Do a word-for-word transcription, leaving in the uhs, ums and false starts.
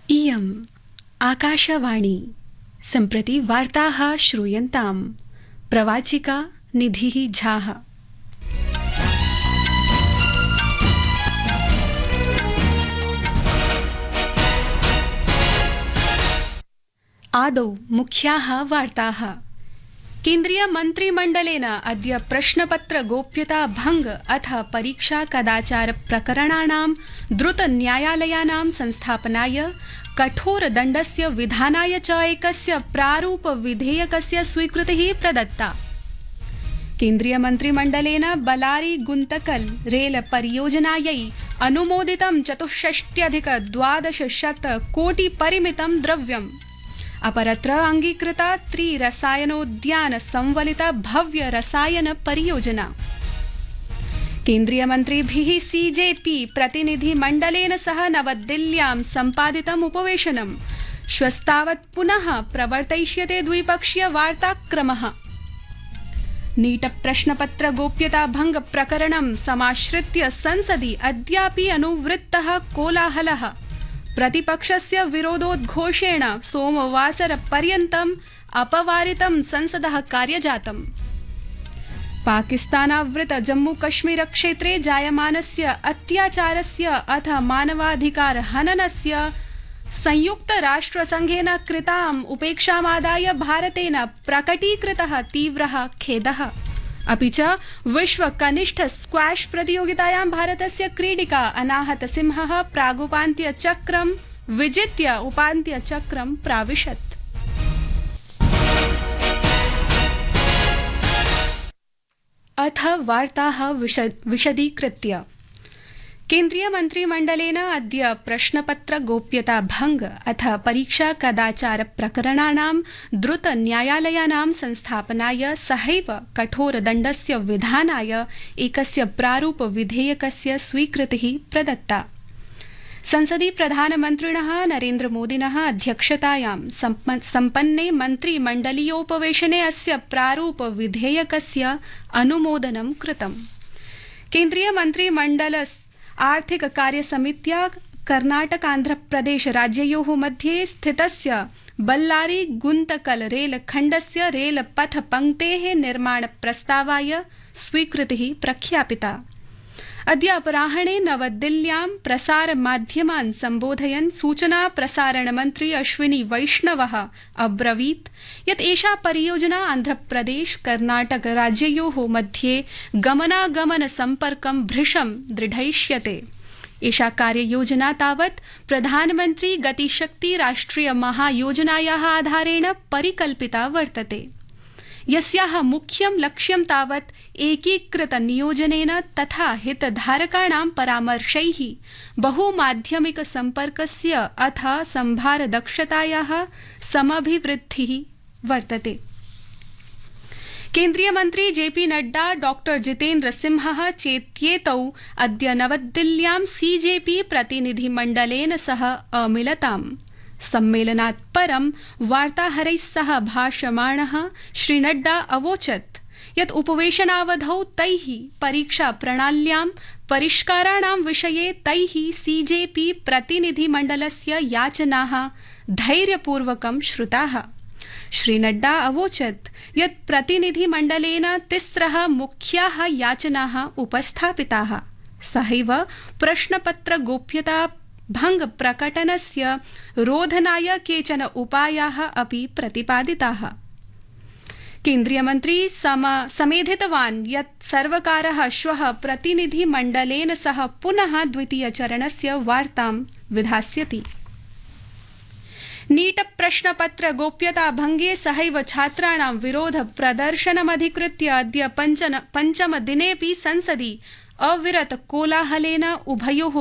इयम् आकाशवाणी सम्प्रति वार्ताः श्रूयन्ताम्। प्रवाचिका निधिः झाः। आदौ मुख्याः वार्ताः। केन्द्रीय मन्त्रिमण्डलेन अद्य प्रश्नपत्र गोप्यता भंग अथ परीक्षा कदाचार प्रकरणानां द्रुत न्यायालयानां संस्थापनाय कठोरदण्डस्य विधानाय च एकस्य प्रारूप विधेयकस्य स्वीकृतिः प्रदत्ता। केन्द्रीय मन्त्रिमण्डलेन बलारी गुन्तकल रेल परियोजनायै अनुमोदितं चतुष्षष्ट्यधिक द्वादशशत कोटि परिमितं द्रव्यम्। अपरत्र अंगीकृता त्रिरसायनोद्यान संवलिता भव्य रसायन परियोजना। केन्द्रीय मन्त्रिभिः सीजेपी प्रतिनिधिमण्डलेन सह नवदिल्ल्यां सम्पादितम् उपवेशनम् श्वस्तावत् पुनः प्रवर्तयिष्यते द्विपक्षीय वार्ताक्रमः। नीट प्रश्नपत्र गोप्यता भंग प्रकरणं समाश्रित्य संसदि अद्यापि अनुवृत्तः कोलाहलः प्रतिपक्षस्य विरोधोद्घोषेण सोमवासरपर्यन्तम् अपवारितं संसदः कार्यजातम्। पाकिस्तानावृत जम्मूकश्मीर क्षेत्रे जायमानस्य अत्याचारस्य अथ मानवाधिकार हननस्य संयुक्तराष्ट्रसंघेन कृताम् उपेक्षामादाय भारतेन प्रकटीकृतः तीव्रः खेदः। अपि च विश्व कनिष्ठ स्क्वाश प्रतियोगितायां भारतस्य क्रीडिका अनाहत सिंहः प्रागुपान्त्यचक्रं विजित्य उपान्त्यचक्रं प्राविशत्। अथ वार्ताः विशदीकृत्य। केन्द्रीय मन्त्रिमण्डलेन अद्य प्रश्नपत्र गोप्यता भंग अथ परीक्षा कदाचार प्रकरणानां द्रुत न्यायालयानां संस्थापनाय सहैव कठोरदण्डस्य विधानाय एकस्य प्रारूप विधेयकस्य स्वीकृतिः प्रदत्ता। संसदि प्रधानमन्त्रिणः नरेन्द्र मोदिनः अध्यक्षतायां सम्पन्ने मन्त्रिमण्डलीयोपवेशने अस्य प्रारूप विधेयकस्य अनुमोदनं कृतम्। केन्द्रीय मन्त्रिमण्डलस्य आर्थिक कार्यसमित्या कर्नाटकान्ध्रप्रदेश राज्ययोः मध्ये स्थितस्य बल्लारी गुन्तकल रेलखण्डस्य रेलपथ पंक्तेः निर्माण प्रस्तावाय स्वीकृतिः प्रख्यापिता। अद्य अपराह्णे नवदिल्ल्यां प्रसारमाध्यमान् सम्बोधयन् सूचना प्रसारण मन्त्री अश्विनी वैष्णवः अब्रवीत् यत् एषा परियोजना आन्ध्रप्रदेश कर्नाटक राज्ययोः मध्ये गमनागमन सम्पर्कं भृशं दृढयिष्यते। एषा कार्ययोजना तावत् प्रधानमन्त्री गतिशक्ति राष्ट्रिय महायोजनायाः आधारेण परिकल्पिता वर्तते, यस्याः मुख्यं लक्ष्यं तावत् एकीकृत नियोजनेन तथा हितधारकाणां परामर्शैः बहुमाध्यमिक सम्पर्कस्य अथ संभारदक्षतायाः समभिवृद्धिः वर्तते। केन्द्रीय मन्त्री जेपी नड्डा डॉक्टर जितेन्द्र सिंहः चेत्येतौ अद्य नवदिल्ल्यां सीजेपी प्रतिनिधिमण्डलेन सह अमिलताम्। सम्मेलनात् परं वार्ताहरैः सह भाषमाणः श्री नड्डा अवोचत् यत् उपवेशनावधौ तैः परीक्षा प्रणाल्यां परिष्काराणां विषये तैः सीजेपी प्रतिनिधिमण्डलस्य याचनाः धैर्यपूर्वकं श्रुताः। श्री नड्डा अवोचत् यत् प्रतिनिधिमण्डलेन तिस्रः मुख्याः याचनाः उपस्थापिताः। सहैव प्रश्नपत्र गोप्यता भंग प्रकटनस्य रोधनाय केचन उपायाः अपि प्रतिपादिताः। केन्द्रीय मन्त्री सम समेधितवान् यत् सर्वकारः श्वः प्रतिनिधिमण्डलेन सह पुनः द्वितीयचरणस्य वार्तां विधास्यति। नीट प्रश्नपत्र गोप्यता भंगे सहैव छात्राणां विरोध प्रदर्शनमधिकृत्य अद्य पञ्चम दिनेऽपि संसदि अविरत कोलाहलेन उभयोः